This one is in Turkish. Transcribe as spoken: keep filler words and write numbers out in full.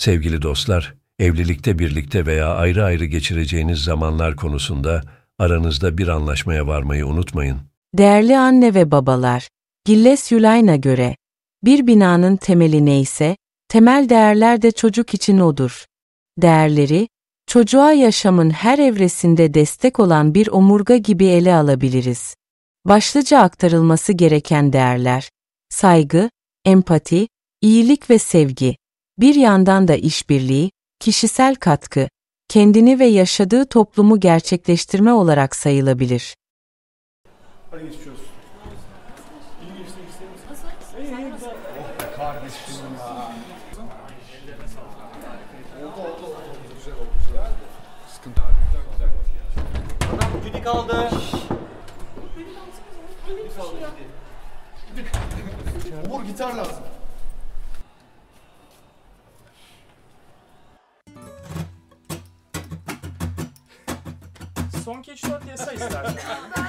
Sevgili dostlar, evlilikte birlikte veya ayrı ayrı geçireceğiniz zamanlar konusunda aranızda bir anlaşmaya varmayı unutmayın. Değerli anne ve babalar, Gilles Yulay'ına göre, bir binanın temeli neyse, temel değerler de çocuk için odur. Değerleri, çocuğa yaşamın her evresinde destek olan bir omurga gibi ele alabiliriz. Başlıca aktarılması gereken değerler, saygı, empati, iyilik ve sevgi. Bir yandan da işbirliği, kişisel katkı, kendini ve yaşadığı toplumu gerçekleştirme olarak sayılabilir. Hadi geçmiş olsun. İyi geçti istedim. İyi iyi güzel. Oh be kardeşim ya. Oldu oldu oldu. Güzel oldu. Güzel. Sıkıntı. Adam güdük aldı. Güdük aldı. Güdük. Umur gitar lazım. Son keş dört yasa istersen.